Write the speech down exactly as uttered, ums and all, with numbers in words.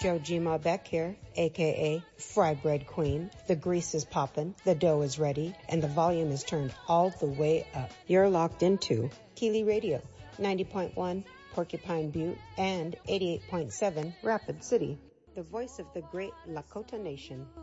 Jojima Beck here, aka Fry Bread Queen. The grease is poppin', the dough is ready, and the volume is turned all the way up. You're locked into Keely Radio, ninety point one Porcupine Butte and eighty-eight point seven Rapid City, the voice of the great Lakota Nation.